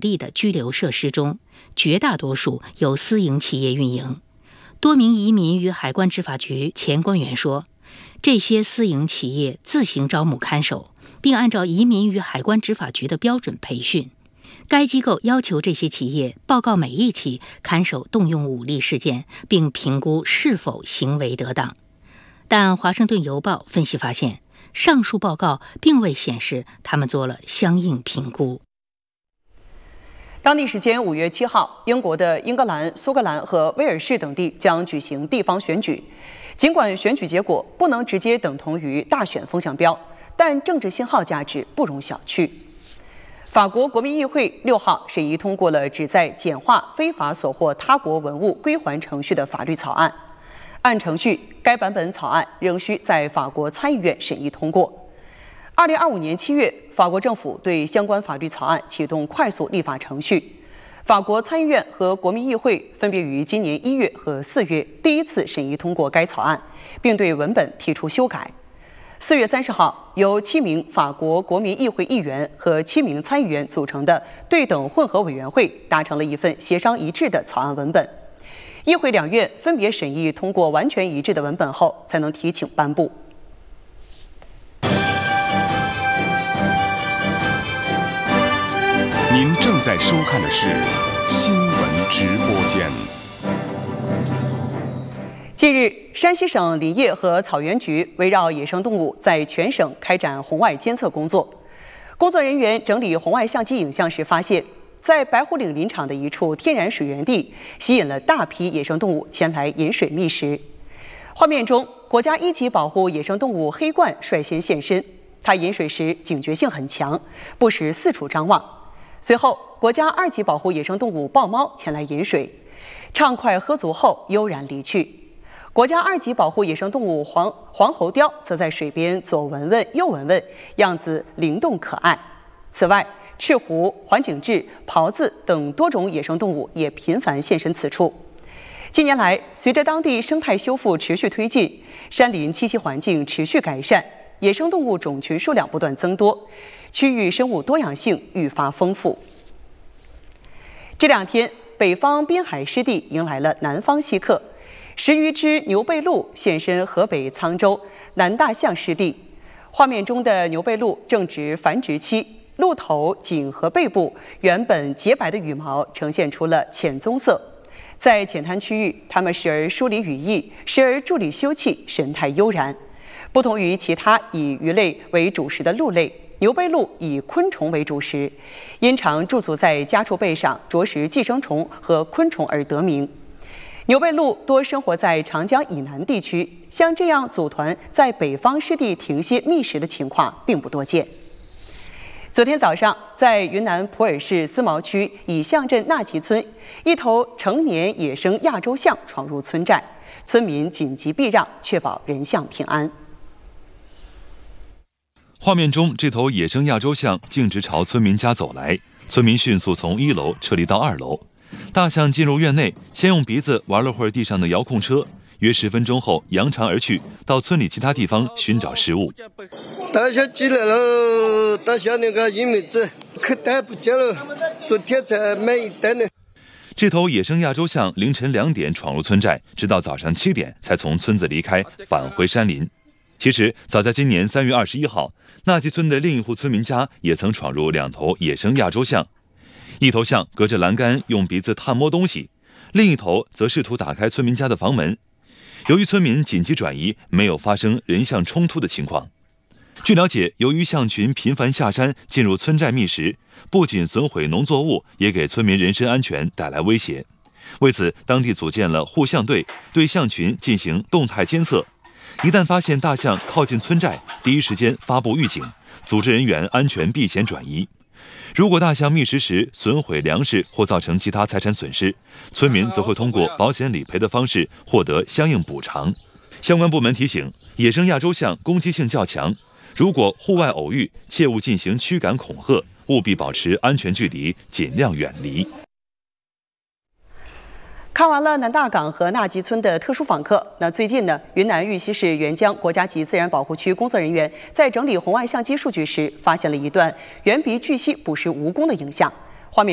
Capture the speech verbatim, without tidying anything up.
力的居留设施中，绝大多数由私营企业运营。多名移民与海关执法局前官员说，这些私营企业自行招募看守，并按照移民与海关执法局的标准培训。该机构要求这些企业报告每一起看守动用武力事件，并评估是否行为得当。但《华盛顿邮报》分析发现，上述报告并未显示他们做了相应评估。 当地时间五月七号，英国的英格兰、苏格兰和威尔士等地将举行地方选举。尽管选举结果不能直接等同于大选风向标，但政治信号价值不容小觑。法国国民议会六号审议通过了旨在简化非法所获他国文物归还程序的法律草案。按程序，该版本草案仍需在法国参议院审议通过。二零二五年七月，法国政府对相关法律草案启动快速立法程序。法国参议院和国民议会分别于今年一月和四月第一次审议通过该草案，并对文本提出修改。四月三十号，由七名法国国民议会议员和七名参议员组成的对等混合委员会达成了一份协商一致的草案文本。议会两院分别审议通过完全一致的文本后，才能提请颁布。 您正在收看的是新闻直播间。 近日，山西省林业和草原局围绕野生动物在全省开展红外监测工作。工作人员整理红外相机影像时发现，在白虎岭林场的一处天然水源地，吸引了大批野生动物前来饮水觅食。画面中，国家一级保护野生动物黑鹳率先现身，它饮水时警觉性很强，不时四处张望。随后，国家二级保护野生动物豹猫前来饮水，畅快喝足后悠然离去。国家二级保护野生动物黄黄喉貂则在水边左闻闻右闻闻，样子灵动可爱。此外，赤狐、环颈雉、狍子等多种野生动物也频繁现身此处。近年来，随着当地生态修复持续推进，山林栖息环境持续改善，野生动物种群数量不断增多，区域生物多样性愈发丰富。这两天，北方滨海湿地迎来了南方稀客，十余只牛背鹿现身河北沧州南大象湿地。画面中的牛背鹿正值繁殖期，鹿头、颈和背部原本洁白的羽毛呈现出了浅棕色。在浅滩区域，它们时而梳理羽翼，时而伫立休憩，神态悠然。不同于其他以鱼类为主食的鹿类，牛背鹿以昆虫为主食，因常驻足在家畜背上啄食寄生虫和昆虫而得名。牛背鹿多生活在长江以南地区，像这样组团在北方湿地停歇觅食的情况并不多见。昨天早上，在云南普洱市思茅区以象镇纳吉村，一头成年野生亚洲象闯入村寨，村民紧急避让，确保人象平安。 画面中，这头野生亚洲象径直朝村民家走来，村民迅速从一楼撤离到二楼。大象进入院内，先用鼻子玩了会儿地上的遥控车，约十分钟后扬长而去，到村里其他地方寻找食物。 大象进来了，大象那个一米子可带不见了，昨天才买一袋呢。 这头野生亚洲象凌晨两点闯入村寨，直到早上七点才从村子离开，返回山林。其实，早在今年三月二十一号，纳吉村的另一户村民家也曾闯入两头野生亚洲象。一头象隔着栏杆用鼻子探摸东西，另一头则试图打开村民家的房门。由于村民紧急转移，没有发生人象冲突的情况。据了解，由于象群频繁下山进入村寨觅食，不仅损毁农作物，也给村民人身安全带来威胁。为此，当地组建了护象队，对象群进行动态监测。一旦发现大象靠近村寨，第一时间发布预警，组织人员安全避险转移。如果大象觅食时损毁粮食或造成其他财产损失，村民则会通过保险理赔的方式获得相应补偿。相关部门提醒，野生亚洲象攻击性较强，如果户外偶遇，切勿进行驱赶恐吓，务必保持安全距离，尽量远离。 看完了南大港和纳吉村的特殊访客，那最近呢，云南玉溪市沅江国家级自然保护区工作人员在整理红外相机数据时，发现了一段远比巨蜥捕食蜈蚣的影像。